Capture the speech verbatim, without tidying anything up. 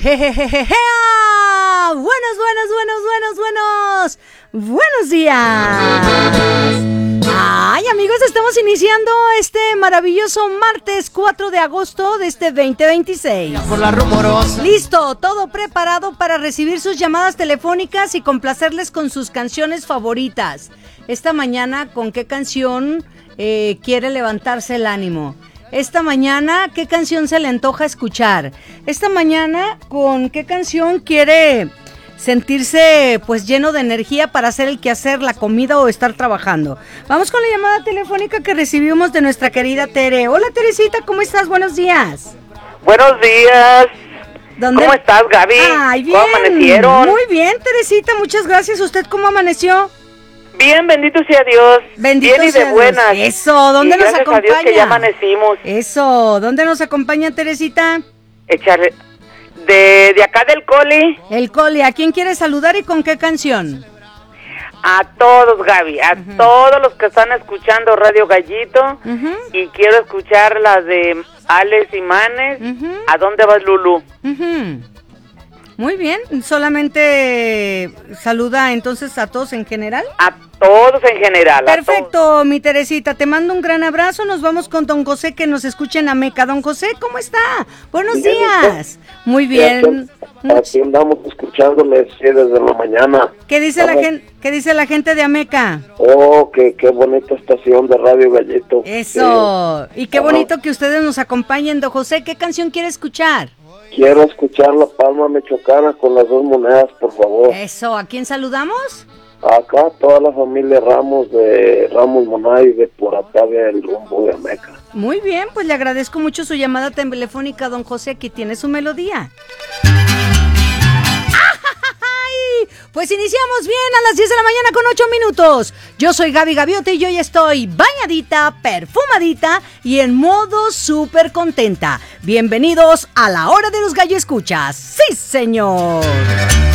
Jejejeje. Buenos, buenos, buenos, buenos, buenos. Buenos días. Ay, amigos, estamos iniciando este maravilloso martes cuatro de agosto de este veinte veintiséis. Por la rumorosa. Listo, todo preparado para recibir sus llamadas telefónicas y complacerles con sus canciones favoritas. Esta mañana, ¿con qué canción eh, quiere levantarse el ánimo? Esta mañana, ¿qué canción se le antoja escuchar? Esta mañana, ¿con qué canción quiere sentirse pues lleno de energía para hacer el quehacer, la comida o estar trabajando? Vamos con la llamada telefónica que recibimos de nuestra querida Tere. Hola, Teresita, ¿cómo estás? Buenos días. Buenos días. ¿Dónde? ¿Cómo estás, Gaby? Ay, bien. ¿Cómo amanecieron? Muy bien, Teresita, muchas gracias. ¿Usted cómo amaneció? Bien, bendito sea Dios. Bendito bien y sea de buenas. Dios. Eso, ¿dónde y nos gracias acompaña? a Dios que ya amanecimos. Eso, ¿dónde nos acompaña, Teresita? Echarle de, de acá del Coli. El Coli, ¿a quién quiere saludar y con qué canción? A todos, Gaby, a uh-huh. todos los que están escuchando Radio Gallito. Uh-huh. Y quiero escuchar las de Alex Imanes. Uh-huh. ¿A dónde vas, Lulú? Uh-huh. Muy bien, solamente saluda entonces a todos en general. A todos en general. Perfecto, mi Teresita, te mando un gran abrazo. Nos vamos con don José, que nos escucha en Ameca. Don José, ¿cómo está? Buenos bien, días. Está. Muy bien. Aquí, aquí andamos escuchándole desde la mañana. ¿Qué dice la gente? ¿Qué dice la gente de Ameca? Oh, qué, qué bonita estación de Radio Gallito. Eso. Sí. Y qué bonito que ustedes nos acompañen, don José. ¿Qué canción quiere escuchar? Quiero escuchar La Palma Michoacana con las dos monedas, por favor. Eso, ¿a quién saludamos? Acá toda la familia Ramos de Ramos Monay de por acá del rumbo de Ameca. Muy bien, pues le agradezco mucho su llamada telefónica, don José. Aquí tiene su melodía. Pues iniciamos bien a las diez de la mañana con ocho minutos. Yo soy Gaby Gaviote y hoy estoy bañadita, perfumadita y en modo súper contenta. Bienvenidos a la hora de los gallo escuchas. ¡Sí, señor!